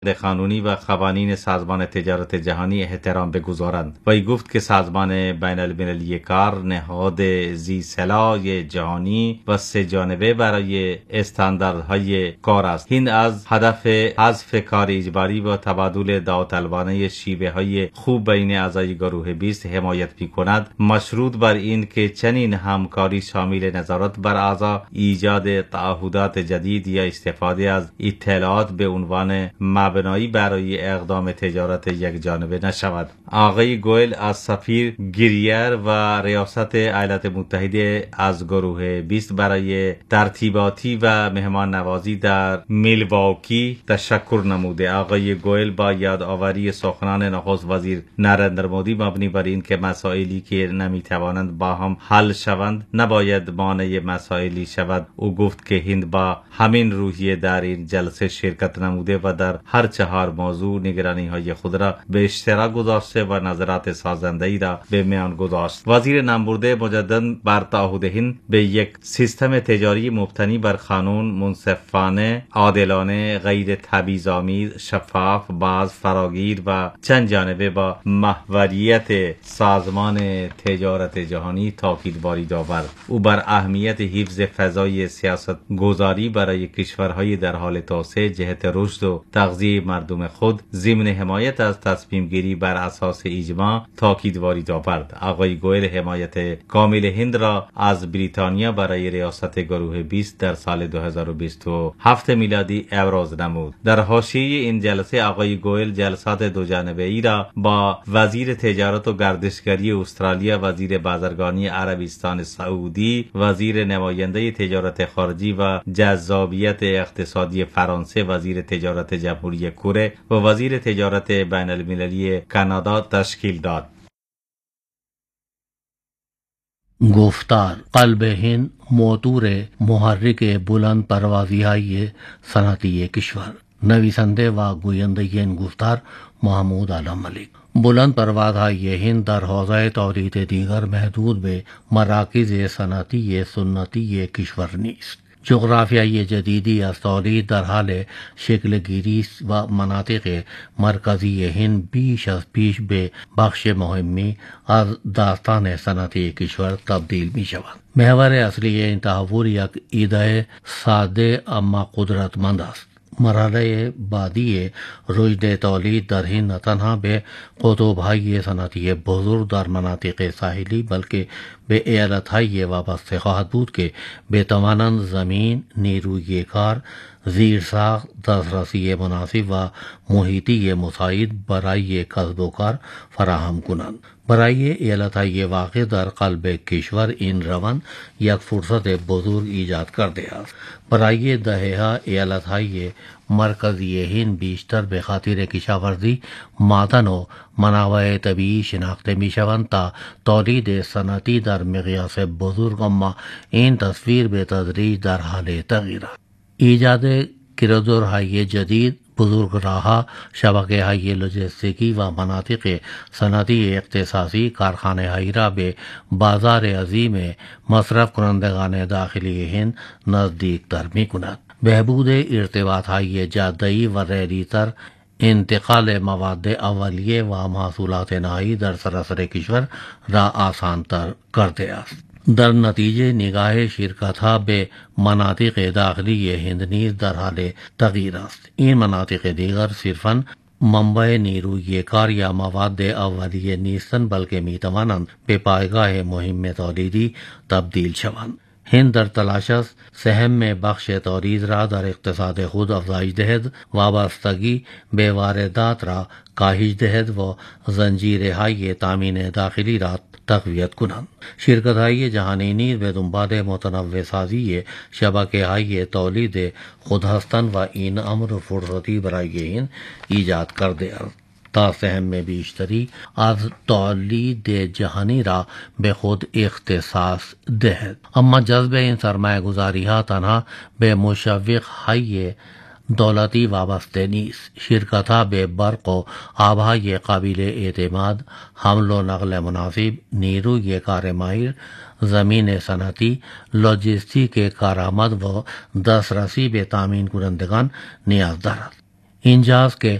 قانونی و قوانین سازمان تجارت جهانی احترام بگذارند. وی گفت که سازمان بین المللی کار نهاد زیرسلاح جهانی و سه جانبه برای استانداردهای کار است. هند از هدف حذف کار اجباری و تبادل داوطلبانه شیوه های خوب بین اعضای گروه 20 حمایت می‌کند، مشروط بر این که چنین همکاری شامل نظارت بر اعضا، ایجاد تعهدات جدید یا استفاده از اطلاعات به عنوان مبنایی برای اقدام تجارت یک جانبه نشود. آقای گوئل از سفیر گریر و ریاست ایالات متحده از گروه 20 برای ترتیباتی و مهمان نوازی در میلواکی تشکر نموده. آقای گوئل با یادآوری سخنان نخست وزیر نریندر مودی مبنی بر این که مسائلی که نمیتوانند با هم حل شوند نباید مانع مسائلی شود، او گفت که هند با همین روحیه در این جلسه شرکت نموده و در هر 4 موضوع نگرانی های خود را به اشتراک گذاشته و نظرات سازنده‌ای را به میان گذاشت. وزیر نامبرده مجدداً بر تعهد هند به یک سیستم تجاری مبتنی بر قانون، منصفانه، عادلانه، غیر تبعیض‌آمیز، شفاف، باز، فراگیر و چند جانبه با محوریت سازمان تجارت جهانی تاکید وارد آورد. او بر اهمیت حفظ فضای سیاست گذاری برای کشورهای در حال توسعه جهت رشد و تغذیه مردم خود ضمن حمایت از تصمیم گیری بر اساس اجماع تاکید وارد آورد. آقای گوئل حمایت کامل هند را از بریتانیا برای ریاست گروه 20 در سال 2027 میلادی ابراز نمود. در حاشیه این جلسه آقای گوئل جلسات دو جانبه ای را با وزیر تجارت و گردشگری استرالیا، وزیر بازرگانی عربستان سعودی، وزیر نماینده تجارت خارجی و جذابیت اقتصادی فرانسه، وزیر تجارت جمهوری کره و وزیر تجارت بین المللی کانادا تشکیل داد. گفتار قلب هند موتور محرک بلند پروازی های صنعتی کشور. نویسنده و گوینده این گفتار محمود عالم ملک. بلند پرواز های هند در حوزه تولید دیگر محدود به مراکز صنعتی سنتی کشور نیست. جغرافیای جدیدی از تولید در حال شکل گیری و مناطق مرکزی هند بیش از پیش به بخش مهمی از داستان صنعتی کشور تبدیل می شود. محور اصلی این تحول یک ایده ساده اما قدرتمند است. مرحله بعدی رشد تولید در هند نه تنها به قطب‌های صنعتی بزرگ در مناطق ساحلی بلکه به ایالت‌های وابسته خواهد بود که بتوانند زمین، نیروی کار، زیرساخت، دسترسی مناسب و محیطی مساعد برای کسب و کار فراهم کنند. برای ایالت‌های واقع در قلب کشور این روند یک فرصت بزرگ ایجاد کرده است. برای دهه‌ها ایالت‌های مرکزی هند بیشتر به خاطر کشاورزی، معدن و منابع طبیعی شناخته می‌شوند تا تولید صنعتی در مقیاس بزرگ، اما این تصویر به تدریج در حال تغییر است. ایجاد کریدورهای جدید، بزرگراه‌ها، شبکه‌های لوجستیکی و مناطق صنعتی اختصاصی کارخانه‌هایی را به بازار عظیم مصرف کنندگان داخلی هند نزدیکتر می‌کند. بهبود ارتباط‌های جاده‌ای و ریلی تر، انتقال مواد اولیه و محصولات نهایی در سراسر کشور را آسان‌تر کرده است. در نتیجه نگاه شرکت‌ها به مناطق داخلی هند نیز در حال تغییر است. این مناطق دیگر صرفاً منبع نیروی کار یا مواد اولیه نیستند بلکه می‌توانند به پایگاه مهم تولیدی تبدیل شوند. هند در تلاش است سهم بخش تولید را در اقتصاد خود افزایش دهد، وابستگی به واردات را کاهش دهد و زنجیرهای تامین داخلی را تقویت کنند. شرکت‌های جهانی نیز به دنبال متنوع سازی شبکه‌های تولید خود هستند و این امر فرصتی برای هند ایجاد کرده است تا سهم بیشتری از تولید جهانی را به خود اختصاص دهد. اما جذب این سرمایه گذاری ها تنها به مشوق های دولتی وابسته نیست. شرکت ها به برق و آبهای قابل اعتماد، حمل و نقل مناسب، نیروی کار ماهر، زمین صنعتی، لوجستیک کارآمد و دسترسی به تامین کنندگان نیاز دارد. این جاست که